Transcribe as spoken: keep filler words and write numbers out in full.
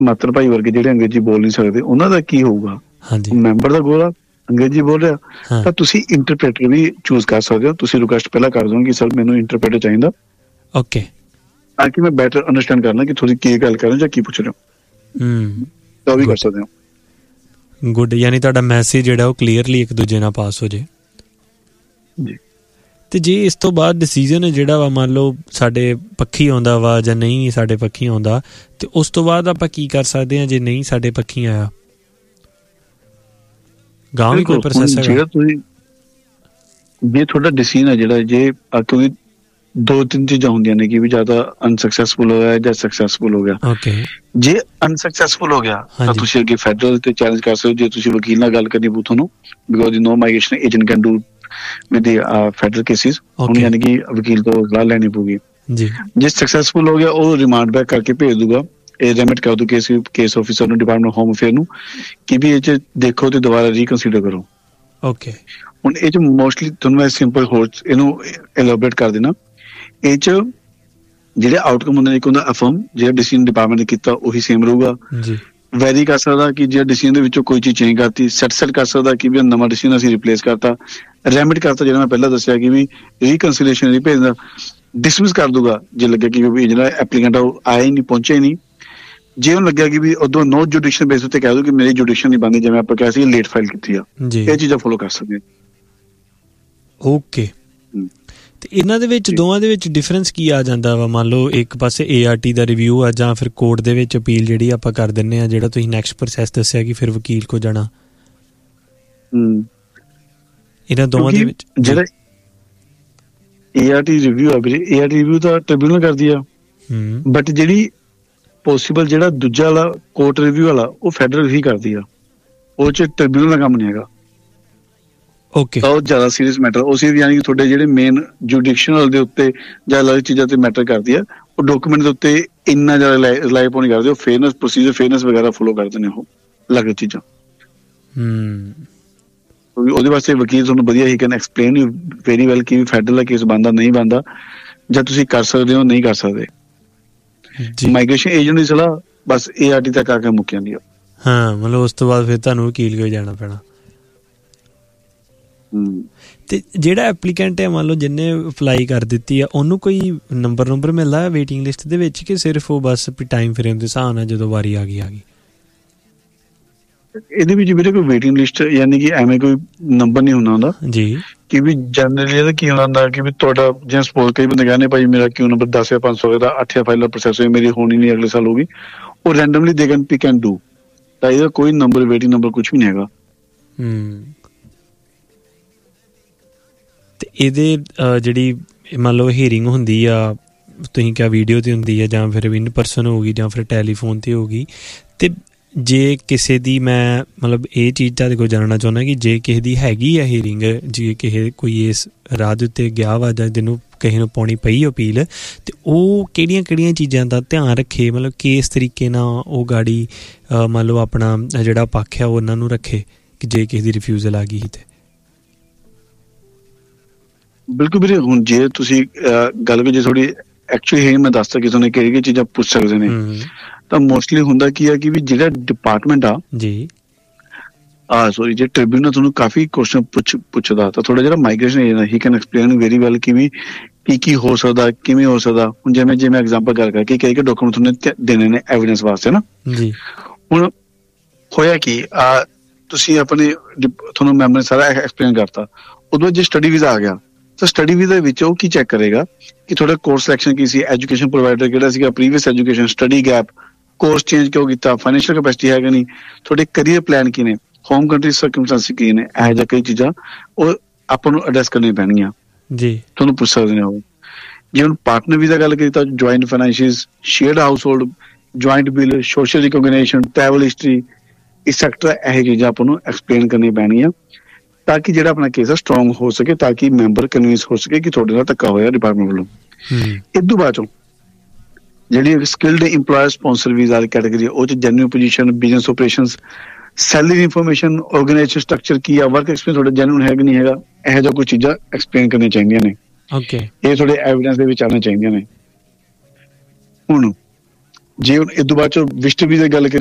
ਮਾਤਰ ਭਾਈ ਵਰਗੇ ਜਿਹੜੇ ਅੰਗਰੇਜ਼ੀ ਬੋਲ ਨਹੀਂ ਸਕਦੇ ਉਹਨਾਂ ਦਾ ਕੀ ਹੋਊਗਾ? ਮੈਂਬਰ ਦਾ ਗੋਲ ਆ ਅੰਗਰੇਜ਼ੀ ਬੋਲ ਰਿਹਾ ਤਾਂ ਤੁਸੀਂ ਇੰਟਰਪ੍ਰੇਟਰ ਵੀ ਚੂਜ਼ ਕਰ ਸਕਦੇ ਹੋ। ਤੁਸੀਂ ਰਿਕੁਐਸਟ ਪਹਿਲਾਂ ਕਰ ਦਿਓ ਕਿ ਸਰ ਮੈਨੂੰ ਇੰਟਰਪ੍ਰੇਟਰ ਚਾਹੀਦਾ, ਓਕੇ, ਤਾਂ ਕਿ ਮੈਂ ਬੈਟਰ ਅੰਡਰਸਟੈਂਡ ਕਰਨਾ ਕਿ ਤੁਸੀਂ ਕੀ ਗੱਲ ਕਰ ਰਹੇ ਹੋ ਜਾਂ ਕੀ ਪੁੱਛ ਰਹੇ ਹੋ, ਤਾਂ ਉਹ ਵੀ ਕਰ ਸਕਦੇ ਹੋ। ਗੁੱਡ, ਯਾਨੀ ਤੁਹਾਡਾ ਮੈਸੇਜ ਜਿਹੜਾ ਉਹ ਕਲੀਅਰਲੀ ਇੱਕ ਦੂਜੇ ਨਾਲ ਪਾਸ ਹੋ ਜੇ ਜੀ। ਅਤੇ ਜੇ ਇਸ ਤੋਂ ਬਾਅਦ ਡਿਸੀਜ਼ਨ ਜਿਹੜਾ ਵਾ ਮੰਨ ਲਓ ਸਾਡੇ ਪੱਖੀ ਆਉਂਦਾ ਵਾ ਜਾਂ ਨਹੀਂ ਸਾਡੇ ਪੱਖੀ ਆਉਂਦਾ, ਅਤੇ ਉਸ ਤੋਂ ਬਾਅਦ ਆਪਾਂ ਕੀ ਕਰ ਸਕਦੇ ਹਾਂ ਜੇ ਨਹੀਂ ਸਾਡੇ ਪੱਖੀ ਆਇਆ? ਗਾਂਹ ਵੀ ਕੋਈ ਪ੍ਰੋਸੈਸ ਹੈਗਾ? ਜਿਹੜਾ ਤੁਸੀਂ ਜੇ ਤੁਹਾਡਾ ਡਿਸੀਜ਼ਨ ਹੈ ਜਿਹੜਾ, ਜੇ ਕਿਉਂਕਿ ਦੋ ਤਿੰਨ ਚੀਜ਼ਾਂ ਹੁੰਦੀਆਂ ਨੇ ਕਿ ਵੀ ਜਾਂ ਤਾਂ ਅਨਸਕਸੈਸਫੁਲ ਹੋਇਆ ਜਾਂ ਸਕਸੈਸਫੁਲ ਹੋ ਗਿਆ। ਓਕੇ, ਜੇ ਅਨਸਕਸੈਸਫੁਲ ਹੋ ਗਿਆ ਤਾਂ ਤੁਸੀਂ ਅੱਗੇ ਫੈਡਰਲ ਤੇ ਚੈਲੰਜ ਕਰ ਸਕਦੇ ਹੋ। ਜੇ ਤੁਸੀਂ ਵਕੀਲ ਨਾਲ ਗੱਲ ਕਰਨੀ ਪਊ ਤੁਹਾਨੂੰ, because no migration agent can do with the federal cases, ਹੁਣ ਯਾਨੀ ਕਿ ਵਕੀਲ ਤੋਂ ਸਲਾਹ ਲੈਣੀ ਪਊਗੀ ਜੀ। ਜੇ ਸਕਸੈਸਫੁਲ ਹੋ ਗਿਆ ਉਹ ਰਿਮਾਂਡ ਬੈਕ ਕਰਕੇ ਭੇਜ ਦੂਗਾ, ਇਹ ਰੈਮਿਟ ਕਰ ਦੂ ਕੇਸ ਕੇਸ ਆਫਿਸਰ ਨੂੰ, ਡਿਪਾਰਟਮੈਂਟ ਹੋਮ ਅਫੇਅਰ ਨੂੰ, ਕਿ ਵੀ ਇਹ 'ਚ ਦੇਖੋ ਤੇ ਦੁਬਾਰਾ ਰੀਕਨਸੀਡਰ ਕਰੋ। ਓਕੇ, ਹੁਣ ਇਹ 'ਚ ਮੋਸਟਲੀ ਤੁਹਾਨੂੰ ਮੈਂ ਸਿੰਪਲ ਹੋਰ ਇਹਨੂੰ ਐਲੋਬਰੇਟ ਕਰ ਦੇਣਾ। ਇਹ 'ਚ ਜਿਹੜੇ ਆਊਟਕਮ ਹੁੰਦੇ ਨੇ, ਇੱਕ ਹੁੰਦਾ ਅਫਰਮ, ਜਿਹੜਾ ਡਿਸੀਜ਼ਨ ਡਿਪਾਰਟਮੈਂਟ ਨੇ ਕੀਤਾ ਉਹੀ ਸੇਮ ਰਹੂਗਾ। ਵੈਰੀ ਕਰ ਸਕਦਾ ਕਿ ਜਿਹੜਾ ਡਿਸੀਜ਼ਨ ਦੇ ਵਿੱਚੋਂ ਕੋਈ ਚੀਜ਼ ਚੇਂਜ ਕਰਤੀ, ਸੈਟ ਸੈਟ ਕਰ ਸਕਦਾ ਕਿ ਵੀ ਨਵਾਂ ਡਿਸੀਜ਼ਨ ਅਸੀਂ ਰਿਪਲੇਸ ਕਰਤਾ, ਰੈਮਿਟ ਕਰਤਾ ਜਿਹੜਾ ਮੈਂ ਪਹਿਲਾਂ ਦੱਸਿਆ ਕਿ ਵੀ ਰੀਕਨਸੀਲੀਏਸ਼ਨ ਨਹੀਂ ਭੇਜਦਾ, ਡਿਸਮਿਸ ਕਰ ਦੂਗਾ ਜੇ ਲੱਗਿਆ ਕਿ ਵੀ ਜਿਹੜਾ ਐਪਲੀਕੈਂਟ ਆ ਉਹ ਆਇਆ ਹੀ ਨਹੀਂ, ਪਹੁੰਚਿਆ ਹੀ ਨਹੀਂ। ਜੇ ਉਹਨੂੰ ਲੱਗਿਆ ਕਿ ਵੀ ਉਦੋਂ ਨੋ ਜੁਡੀਸ਼ਨ ਬੇਸ ਉੱਤੇ ਕਹਿ ਦੂ ਕਿ ਮੇਰੀ ਜੁਡੀਸ਼ਨ ਨਹੀਂ ਬਣਦੀ, ਜਿਵੇਂ ਆਪਾਂ ਕਿਹਾ ਸੀ ਲੇਟ ਫਾਈਲ ਕੀਤੀ ਆ, ਇਹ ਚੀਜ਼ਾਂ ਫੋਲੋ ਕਰ ਸਕਦੇ। ਓਕੇ, ਤੇ ਇਹਨਾਂ ਦੇ ਵਿੱਚ ਦੋਵਾਂ ਦੇ ਵਿੱਚ ਡਿਫਰੈਂਸ ਕੀ ਆ ਜਾਂਦਾ ਵਾ? ਮੰਨ ਲਓ ਇੱਕ ਪਾਸੇ A R T the review ਆ ਜਾਂ ਫਿਰ ਕੋਰਟ ਦੇ ਵਿੱਚ ਅਪੀਲ ਜਿਹੜੀ ਆਪਾਂ ਕਰ ਦਿੰਦੇ ਹਾਂ, ਜਿਹੜਾ ਤੁਸੀਂ ਨੈਕਸਟ ਪ੍ਰੋਸੈਸ ਦੱਸਿਆ ਕਿ ਫਿਰ ਵਕੀਲ ਕੋ ਜਾਣਾ, ਇਹਨਾਂ ਦੋਵਾਂ ਦੇ ਵਿੱਚ ਜਿਹੜਾ ਏ ਆਰ ਟੀ ਰਿਵਿਊ ਆ ਵੀਰੇ, ਏ ਆਰ ਟੀ ਰਿਵਿਊ ਤਾਂ ਟ੍ਰਿਬਿਊਨਲ ਕਰਦੀ ਆ, ਬਟ ਜਿਹੜੀ ਪੋਸੀਬਲ ਜਿਹੜਾ ਦੂਜਾ ਵਾਲਾ ਕੋਰਟ ਰਿਵਿਊ ਵਾਲਾ ਉਹ ਫੈਡਰਲ ਹੀ ਕਰਦੀ ਆ, ਉਹ 'ਚ ਟ੍ਰਿਬਿਊਨਲ ਦਾ ਕੰਮ ਨਹੀਂ ਹੈਗਾ। ਓਕੇ, ਬਹੁਤ ਜ਼ਿਆਦਾ ਸੀਰੀਅਸ ਮੈਟਰ ਉਸ ਯਾਨੀ ਕਿ ਤੁਹਾਡੇ ਜਿਹੜੇ ਮੇਨ ਜੁਡੀਸ਼ਨਲ ਦੇ ਉੱਤੇ ਜਾਂ ਅਲੱਗ ਚੀਜ਼ਾਂ ਤੇ ਮੈਟਰ ਕਰਦੀ ਆ, ਉਹ ਡਾਕੂਮੈਂਟ ਦੇ ਉੱਤੇ ਇੰਨਾ ਜ਼ਿਆਦਾ ਰਿਲਾਈ ਪਾਉ ਨਹੀਂ ਕਰਦੇ, ਉਹ ਫੇਅਰਨੈਸ ਪ੍ਰੋਸੀਜਰ ਫੇਅਰਨੈਸ ਵਗੈਰਾ ਫੋਲੋ ਕਰਦੇ ਨੇ ਉਹ ਅਲੱਗ ਚੀਜ਼ਾਂ। ਉਹਦੇ ਵਾਸਤੇ ਵਕੀਲ ਤੁਹਾਨੂੰ ਵਧੀਆ ਹੀ ਕੈਨ ਐਕਸਪਲੇਨ ਵੈਰੀ ਵੈਲ ਕਿ ਫੈਡਰਲ ਦਾ ਕੇਸ ਬਣਦਾ ਨਹੀਂ ਬਣਦਾ, ਜਾਂ ਤੁਸੀਂ ਕਰ ਸਕਦੇ ਹੋ ਨਹੀਂ ਕਰ ਸਕਦੇ। ਮਾਈਗ੍ਰੇਸ਼ਨ ਏਜੰਟ ਦੀ ਸਲਾਹ ਬਸ ਏ ਆਰ ਟੀ ਤੱਕ ਆ ਕੇ ਮੁੱਕ ਜਾਂਦੀ ਆ। ਹਾਂ, ਮਤਲਬ ਉਸ ਤੋਂ ਬਾਅਦ ਫਿਰ ਤੁਹਾਨੂੰ ਵਕੀਲ ਕੋਲ ਜਾਣਾ ਪੈਣਾ। ਤੇ ਜਿਹੜਾ ਐਪਲੀਕੈਂਟ ਹੈ ਮੰਨ ਲਓ ਜਿਹਨੇ ਅਪਲਾਈ ਕਰ ਦਿੱਤੀ ਆ, ਉਹਨੂੰ ਕੋਈ ਨੰਬਰ ਨੰਬਰ ਮਿਲਦਾ ਵੇਟਿੰਗ ਲਿਸਟ ਦੇ ਵਿੱਚ, ਕਿ ਸਿਰਫ ਉਹ ਬਸ ਟਾਈਮ ਫਰੇਮ ਦੇ ਹਿਸਾਬ ਨਾਲ ਜਦੋਂ ਵਾਰੀ ਆ ਗਈ ਆ ਗਈ? ਇਹਦੇ ਵਿੱਚ ਵੀਰੇ ਕੋਈ ਵੇਟਿੰਗ ਲਿਸਟ ਯਾਨੀ ਕਿ ਐਵੇਂ ਕੋਈ ਨੰਬਰ ਨਹੀਂ ਹੁੰਦਾ ਹੁੰਦਾ ਜੀ, ਕਿ ਵੀ ਜਨਰਲੀ ਇਹਦਾ ਕੀ ਹੁੰਦਾ ਕਿ ਵੀ ਤੁਹਾਡਾ ਜਿਵੇਂ ਸਪੋਜ਼ ਕਈ ਬੰਦੇ ਕਹਿੰਦੇ ਭਾਈ ਮੇਰਾ ਕਿਉਂ ਨੰਬਰ ਦਸ ਜਾਂ ਪੰਜ ਸੌ ਦਾ ਅੱਠ ਜਾਂ ਫਾਈਲ ਦਾ ਪ੍ਰੋਸੈਸ ਹੋਈ, ਮੇਰੀ ਹੋਣੀ ਨਹੀਂ ਅਗਲੇ ਸਾਲ ਹੋਊਗੀ, ਉਹ randomly they can pick and do, ਤਾਂ ਇਹਦਾ ਕੋਈ ਨੰਬਰ ਵੇਟਿੰਗ ਨੰਬਰ ਕੁਛ ਵੀ ਨਹੀਂ ਹੈਗਾ। ਹੂੰ, ਤੇ ਇਹਦੇ ਜਿਹੜੀ ਮੰਨ ਲਓ ਹੀਅਰਿੰਗ ਹੁੰਦੀ ਆ, ਤੁਸੀਂ ਕਿਹਾ ਵੀਡੀਓ 'ਤੇ ਹੁੰਦੀ ਆ ਜਾਂ ਫਿਰ ਇਨ ਪਰਸਨ ਹੋਊਗੀ ਜਾਂ ਫਿਰ ਟੈਲੀਫੋਨ 'ਤੇ ਹੋਊਗੀ, ਅਤੇ ਜੇ ਕਿਸੇ ਦੀ ਮੈਂ ਮਤਲਬ ਇਹ ਚੀਜ਼ ਤੁਹਾਡੇ ਕੋਲ ਜਾਣਨਾ ਚਾਹੁੰਦਾ ਕਿ ਜੇ ਕਿਸੇ ਦੀ ਹੈਗੀ ਆ ਹੀਅਰਿੰਗ, ਜੇ ਕਿਸੇ ਕੋਈ ਇਸ ਰਾਹ ਦੇ ਉੱਤੇ ਗਿਆ ਵਾ ਜਾਂ ਜਿਹਨੂੰ ਕਿਸੇ ਨੂੰ ਪਾਉਣੀ ਪਈ ਅਪੀਲ, ਅਤੇ ਉਹ ਕਿਹੜੀਆਂ ਕਿਹੜੀਆਂ ਚੀਜ਼ਾਂ ਦਾ ਧਿਆਨ ਰੱਖੇ, ਮਤਲਬ ਕਿਸ ਤਰੀਕੇ ਨਾਲ ਉਹ ਗਾੜੀ ਮੰਨ ਲਓ ਆਪਣਾ ਜਿਹੜਾ ਪੱਖ ਆ ਉਹ ਉਹਨਾਂ ਨੂੰ ਰੱਖੇ ਕਿ ਜੇ ਕਿਸੇ ਦੀ ਰਿਫਿਊਜ਼ਲ ਆ ਗਈ ਸੀ? ਤੇ ਬਿਲਕੁਲ ਵੀਰੇ, ਹੁਣ ਜੇ ਤੁਸੀਂ ਗੱਲ ਵੀ ਜੇ ਥੋੜੀ ਐਕਚੁਅਲੀ ਹੈ ਮੈਂ ਦੱਸਦਾ ਕਿ ਤੁਹਾਨੂੰ ਕਿਹੜੀ ਕਿਹੜੀ ਚੀਜ਼ਾਂ ਪੁੱਛ ਸਕਦੇ ਨੇ, ਤਾਂ ਮੋਸਟਲੀ ਹੁੰਦਾ ਕੀ ਆ ਕਿ ਵੀ ਜਿਹੜਾ ਡਿਪਾਰਟਮੈਂਟ ਆ ਜੀ ਆ ਸੋਰੀ ਜੇ ਟ੍ਰਿਬਿਊਨਲ ਤੁਹਾਨੂੰ ਕਾਫੀ ਕੁਐਸਚਨ ਪੁੱਛ ਪੁੱਛਦਾ ਤਾਂ ਥੋੜਾ ਜਿਹੜਾ migration agent he can explain very well ਕਿ ਵੀ ਕੀ ਕੀ ਹੋ ਸਕਦਾ, ਕਿਵੇਂ ਹੋ ਸਕਦਾ। ਹੁਣ ਜਿਵੇਂ ਜਿਵੇਂ ਐਗਜ਼ਾਮਪਲ ਕਰ ਕਰਕੇ ਕਿਹੜੇ ਕਿਹੜੇ ਡਾਕੂਮੈਂਟ ਤੁਹਾਨੂੰ ਦੇਣੇ ਨੇ ਐਵੀਡੈਂਸ ਵਾਸਤੇ ਨਾ ਜੀ। ਹੁਣ ਹੋਇਆ ਕਿ ਆ ਤੁਸੀਂ ਆਪਣੇ ਤੁਹਾਨੂੰ ਮੈਮ ਨੇ ਸਾਰਾ ਐਕਸਪਲੇਨ ਕਰਤਾ, ਉਦੋਂ ਜੇ ਸਟੱਡੀ ਵੀਜ਼ਾ ਆ ਗਿਆ ਤਾਂ ਸਟੱਡੀ ਵੀਜ਼ਾ ਵਿੱਚ ਉਹ ਕੀ ਚੈੱਕ ਕਰੇਗਾ ਕਿ ਤੁਹਾਡਾ ਕੋਰਸ ਸਿਲੈਕਸ਼ਨ ਕੀ ਸੀ, ਐਜੂਕੇਸ਼ਨ ਪ੍ਰੋਵਾਈਡਰ ਕਿਹੜਾ ਸੀਗਾ, previous education, study gap, course change ਕਿਉਂ ਕੀਤਾ, ਫਾਈਨੈਂਸ਼ੀਅਲ ਕੈਪੈਸਿਟੀ ਹੈ ਕਿ ਨਹੀਂ, ਤੁਹਾਡੇ ਕਰੀਅਰ ਪਲਾਨ ਕੀ ਨੇ, ਹੋਮ ਕੰਟਰੀ ਸਰਕਮਸਟੈਂਸਿਸ ਕੀ ਨੇ, ਇਹੋ ਜਿਹਾ ਕਈ ਚੀਜ਼ਾਂ ਉਹ ਆਪਾਂ ਨੂੰ ਐਡਰੈਸ ਕਰਨੀਆਂ ਪੈਣਗੀਆਂ ਜੀ, ਤੁਹਾਨੂੰ ਪੁੱਛ ਸਕਦੇ ਨੇ ਉਹ। ਜੇ ਹੁਣ ਪਾਰਟਨਰ ਵੀਜ਼ਾ ਗੱਲ ਕਰੀ ਤਾਂ joint finances, shared house hold, joint bill, social recognisation, travel history, etcetera, ਇਹੋ ਚੀਜ਼ਾਂ ਆਪਾਂ ਨੂੰ ਐਕਸਪਲੇਨ ਕਰਨੀਆਂ ਪੈਣਗੀਆਂ ਤਾਂ ਕਿ ਜਿਹੜਾ ਆਪਣਾ ਕੇਸ ਆ ਸਟਰੋਂਗ ਹੋ ਸਕੇ, ਤਾਂ ਕਿ ਮੈਂਬਰ ਕਨਵਿੰਸ ਹੋ ਸਕੇ ਕਿ ਤੁਹਾਡੇ ਨਾਲ ਧੱਕਾ ਹੋਇਆ ਡਿਪਾਰਟਮੈਂਟ ਵੱਲੋਂ। ਇਸ ਤੋਂ ਬਾਅਦ ਚੋਂ ਜਿਹੜੀ ਸਕਿਲਡ ਇੰਪਲਾਇਰ ਸਪਾਂਸਰ ਵੀਜ਼ਾ ਵਾਲੀ ਕੈਟੇਗਰੀ ਉਹ 'ਚ genuine position, business ਓਪਰੇਸ਼ਨਸ, salary information, organisation structure ਕੀ ਆ, ਵਰਕ ਐਕਸਪੀਰੀਅੰਸ ਤੁਹਾਡਾ ਜੈਨੂਇਨ ਹੈ ਕਿ ਨਹੀਂ ਹੈਗਾ, ਇਹੋ ਜਿਹਾ ਕੋਈ ਚੀਜ਼ਾਂ ਐਕਸਪਲੇਨ ਕਰਨੀਆਂ ਚਾਹੀਦੀਆਂ ਨੇ। ਓਕੇ, ਇਹ ਤੁਹਾਡੇ ਐਵੀਡੈਂਸ ਦੇ ਵਿੱਚ ਆਉਣੀਆਂ ਚਾਹੀਦੀਆਂ ਨੇ। ਹੁਣ ਜੇ ਹੁਣ ਇਹ ਤੋਂ ਬਾਅਦ ਚ ਵਿਸ਼ਟ ਵੀ ਦੀ ਗੱਲ